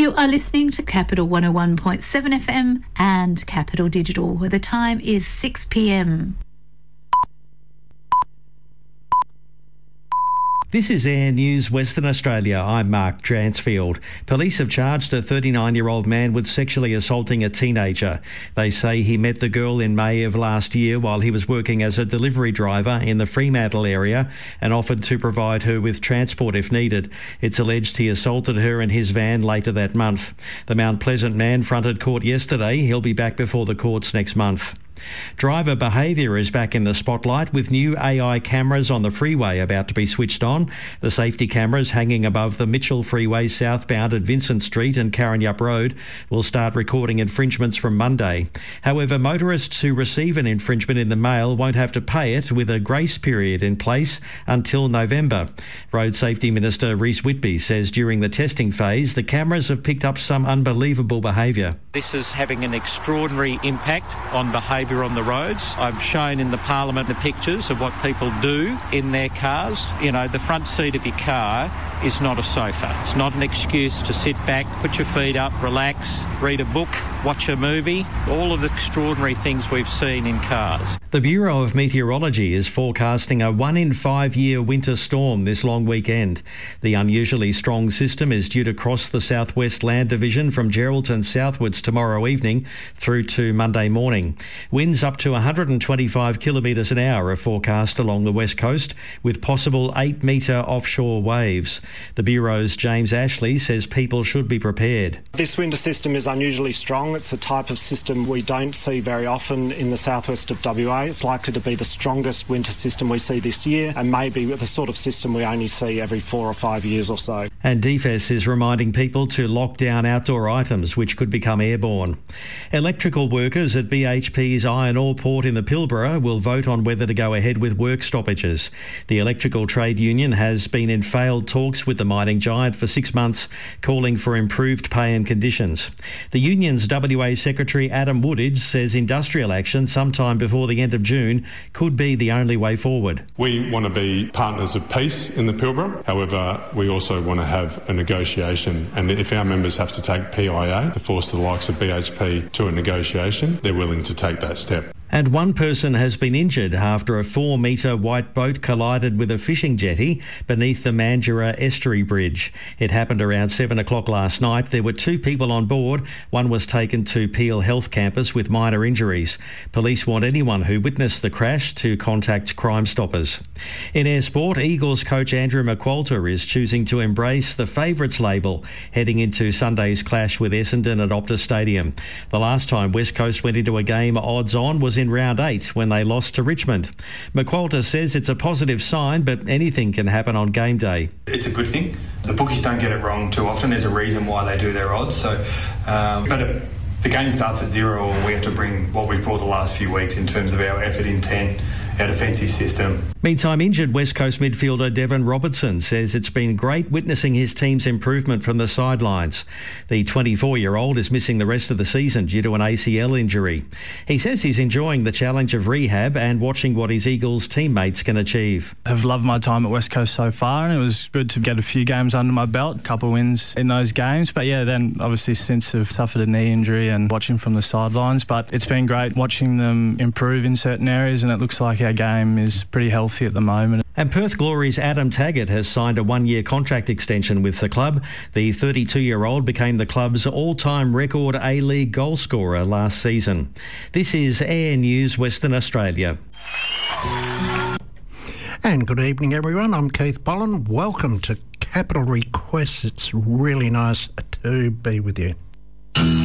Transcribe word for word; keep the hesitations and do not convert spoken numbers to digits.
You are listening to Capital one oh one point seven F M and Capital Digital, where the time is six p m. This is Air News Western Australia. I'm Mark Dransfield. Police have charged a thirty-nine-year-old man with sexually assaulting a teenager. They say he met the girl in May of last year while he was working as a delivery driver in the Fremantle area and offered to provide her with transport if needed. It's alleged he assaulted her in his van later that month. The Mount Pleasant man fronted court yesterday. He'll be back before the courts next month. Driver behaviour is back in the spotlight with new A I cameras on the freeway about to be switched on. The safety cameras hanging above the Mitchell Freeway southbound at Vincent Street and Karrinyup Road will start recording infringements from Monday. However, motorists who receive an infringement in the mail won't have to pay it, with a grace period in place until November. Road Safety Minister Rhys Whitby says during the testing phase, the cameras have picked up some unbelievable behaviour. This is having an extraordinary impact on behaviour on the roads. I've shown in the Parliament the pictures of what people do in their cars. You know, the front seat of your car is not a sofa. It's not an excuse to sit back, put your feet up, relax, read a book, watch a movie, all of the extraordinary things we've seen in cars. The Bureau of Meteorology is forecasting a one in five year winter storm this long weekend. The unusually strong system is due to cross the southwest land division from Geraldton southwards tomorrow evening through to Monday morning. Winds up to one hundred twenty-five kilometres an hour are forecast along the west coast, with possible eight metre offshore waves. The Bureau's James Ashley says people should be prepared. This winter system is unusually strong. It's a type of system we don't see very often in the southwest of W A. It's likely to be the strongest winter system we see this year, and maybe the sort of system we only see every four or five years or so. And D F E S is reminding people to lock down outdoor items which could become airborne. Electrical workers at B H P's iron ore port in the Pilbara will vote on whether to go ahead with work stoppages. The electrical trade union has been in failed talks with the mining giant for six months, calling for improved pay and conditions. The union's W A Secretary Adam Woodidge says industrial action sometime before the end of June could be the only way forward. We want to be partners of peace in the Pilbara. However, we also want to have a negotiation, and if our members have to take P I A to force the likes of B H P to a negotiation, they're willing to take that step. And one person has been injured after a four-metre white boat collided with a fishing jetty beneath the Mandurah Estuary Bridge. It happened around seven o'clock last night. There were two people on board. One was taken to Peel Health Campus with minor injuries. Police want anyone who witnessed the crash to contact Crime Stoppers. In air sport, Eagles coach Andrew McQualter is choosing to embrace the favourites label heading into Sunday's clash with Essendon at Optus Stadium. The last time West Coast went into a game odds on was in round eight when they lost to Richmond. McQualter says it's a positive sign, but anything can happen on game day. It's a good thing. The bookies don't get it wrong too often. There's a reason why they do their odds. So, um, but it, the game starts at zero, and we have to bring what we've brought the last few weeks in terms of our effort, intent, our defensive system. Meantime, injured West Coast midfielder Devon Robertson says it's been great witnessing his team's improvement from the sidelines. The twenty-four-year-old is missing the rest of the season due to an A C L injury. He says he's enjoying the challenge of rehab and watching what his Eagles teammates can achieve. I've loved my time at West Coast so far, and it was good to get a few games under my belt, a couple of wins in those games. But yeah, then obviously since I've suffered a knee injury and watching from the sidelines, but it's been great watching them improve in certain areas, and it looks like our game is pretty healthy at the moment. And Perth Glory's Adam Taggart has signed a one-year contract extension with the club. The thirty-two-year-old became the club's all-time record A-League goal scorer last season. This is Air News Western Australia. And good evening, everyone. I'm Keith Bolland. Welcome to Capital Request. It's really nice to be with you.